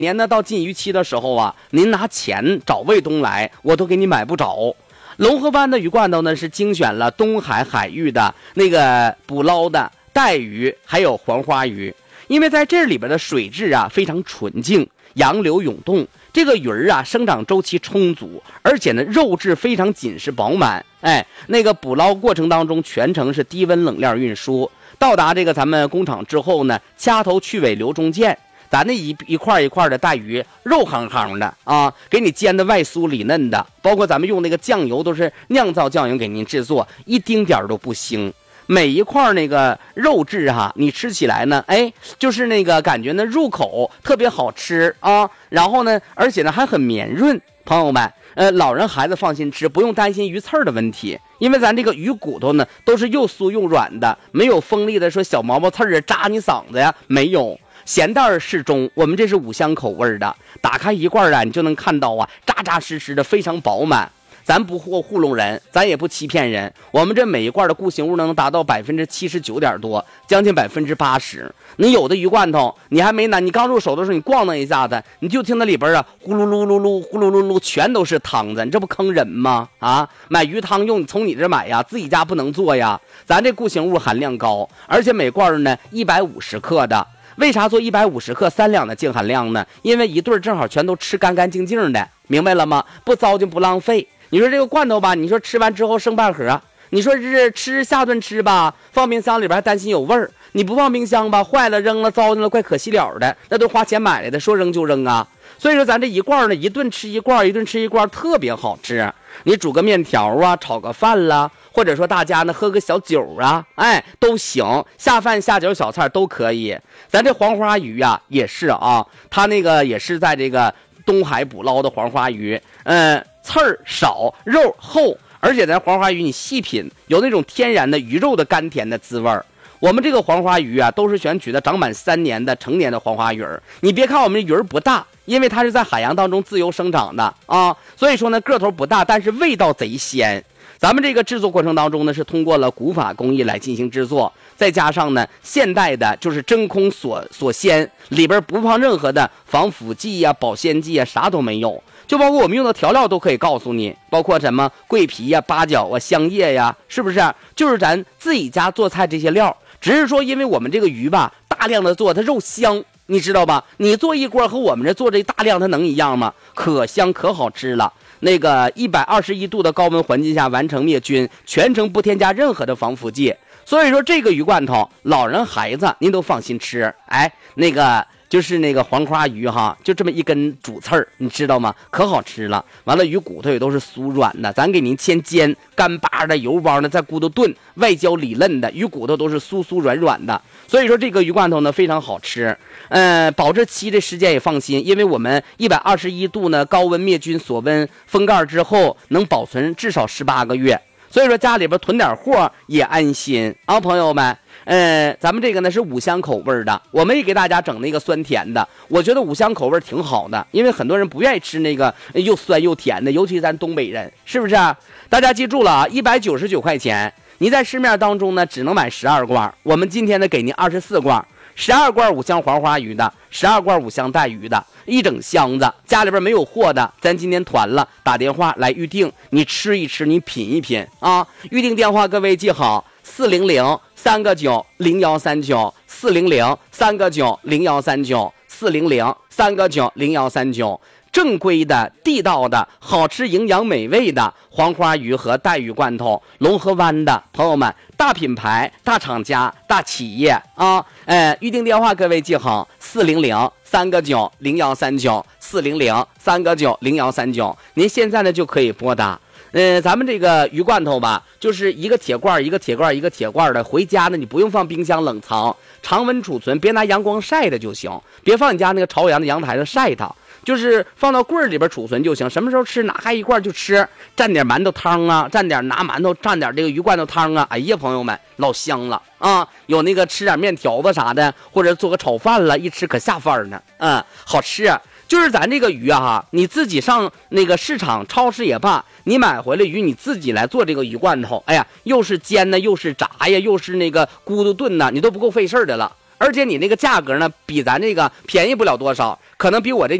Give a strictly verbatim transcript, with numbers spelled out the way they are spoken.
年呢到禁渔期的时候啊，您拿钱找卫东来，我都给你买不着。龙河湾的鱼罐头呢是精选了东海海域的那个捕捞的带鱼还有黄花鱼，因为在这里边的水质啊非常纯净，洋流涌动，这个鱼儿啊生长周期充足，而且呢肉质非常紧实饱满。哎，那个捕捞过程当中全程是低温冷链运输，到达这个咱们工厂之后呢，掐头去尾留中间。咱那一一块一块的带鱼肉夯夯的啊，给你煎的外酥里嫩的，包括咱们用那个酱油都是酿造酱油给您制作，一丁点都不腥。每一块那个肉质哈，你吃起来呢，哎，就是那个感觉呢入口特别好吃啊，然后呢，而且呢还很绵润。朋友们，呃，老人孩子放心吃，不用担心鱼刺儿的问题，因为咱这个鱼骨头呢都是又酥又软的，没有锋利的说小毛毛刺儿啊扎你嗓子呀，没有。咸淡适中，我们这是五香口味的，打开一罐啊，你就能看到啊，扎扎实实的，非常饱满。咱不糊糊弄人，咱也不欺骗人，我们这每一罐的固形物能达到百分之七十九点多，将近百分之八十。你有的鱼罐头，你还没拿，你刚入手的时候，你逛荡一下子，你就听那里边啊，呼噜噜噜噜，呼噜噜噜，全都是汤子，你这不坑人吗？啊，买鱼汤用，从你这买呀，自己家不能做呀。咱这固形物含量高，而且每罐呢一百五十克的。为啥做一百五十克三两的净含量呢？因为一对正好全都吃干干净净的，明白了吗？不糟践不浪费。你说这个罐头吧，你说吃完之后剩半盒，你说是吃下顿吃吧，放冰箱里边还担心有味儿，你不放冰箱吧，坏了扔了糟践了，怪可惜了的，那都花钱买来的，说扔就扔啊。所以说咱这一罐呢，一顿吃一罐，一顿吃一罐，特别好吃。你煮个面条啊，炒个饭啦，或者说大家呢喝个小酒啊，哎都行，下饭下酒小菜都可以。咱这黄花鱼呀、啊、也是啊，它那个也是在这个东海捕捞的黄花鱼，嗯，刺儿少，肉厚，而且咱黄花鱼你细品，有那种天然的鱼肉的甘甜的滋味儿。我们这个黄花鱼啊，都是选取的长满三年的成年的黄花鱼儿。你别看我们这鱼儿不大，因为它是在海洋当中自由生长的啊，所以说呢个头不大，但是味道贼鲜。咱们这个制作过程当中呢，是通过了古法工艺来进行制作，再加上呢现代的就是真空锁锁鲜，里边不放任何的防腐剂呀、保鲜剂呀，啥都没有。就包括我们用的调料都可以告诉你，包括什么桂皮呀、八角啊、香叶呀，是不是？就是咱自己家做菜这些料，只是说因为我们这个鱼吧，大量的做它肉香，你知道吧？你做一锅和我们这做这大量它能一样吗？可香可好吃了。那个一百二十一度的高温环境下完成灭菌，全程不添加任何的防腐剂。所以说这个鱼罐头，老人孩子您都放心吃。哎，那个就是那个黄花鱼哈，就这么一根主刺儿，你知道吗？可好吃了。完了鱼骨头也都是酥软的，咱给您先煎，干巴的油包呢在骨头炖，外焦里嫩的，鱼骨头都是酥酥软软的。所以说这个鱼罐头呢非常好吃。呃，保质期的时间也放心，因为我们一百二十一度呢高温灭菌锁温封盖之后，能保存至少十八个月。所以说家里边囤点货也安心啊，朋友们。呃，咱们这个呢是五香口味的，我们也给大家整那个酸甜的。我觉得五香口味挺好的，因为很多人不愿意吃那个又酸又甜的，尤其咱东北人，是不是啊？大家记住了啊，一百九十九块钱，你在市面当中呢只能买十二罐，我们今天呢给您二十四罐。十二罐五香黄花鱼的，十二罐五香带鱼的，一整箱子。家里边没有货的，咱今天团了，打电话来预定，你吃一吃，你品一品啊！预定电话各位记好：四零零三个九零幺三九，四零零三个九零幺三九，四零零三个九零幺三九。正规的、地道的、好吃、营养、美味的黄花鱼和带鱼罐头，龙河湾的朋友们，大品牌、大厂家、大企业啊！呃，预定电话各位记好：四零零三个九零幺三九，四零零三个九零幺三九。您现在呢就可以拨打。呃，咱们这个鱼罐头吧，就是一个铁罐一个铁罐一个铁罐的，回家呢你不用放冰箱冷藏，常温储存，别拿阳光晒的就行，别放你家那个朝阳的阳台上晒它。就是放到柜儿里边储存就行，什么时候吃拿开一罐就吃，蘸点馒头汤啊，蘸点拿馒头蘸点这个鱼罐头汤啊，哎呀朋友们老香了啊！有那个吃点面条子啥的，或者做个炒饭了，一吃可下饭呢，嗯，好吃啊。就是咱这个鱼啊哈，你自己上那个市场超市也罢，你买回来鱼你自己来做这个鱼罐头，哎呀，又是煎呢，又是炸呀，又是那个咕嘟炖呢，你都不够费事的了。 而且你那个价格呢，比咱这个便宜不了多少，可能比我这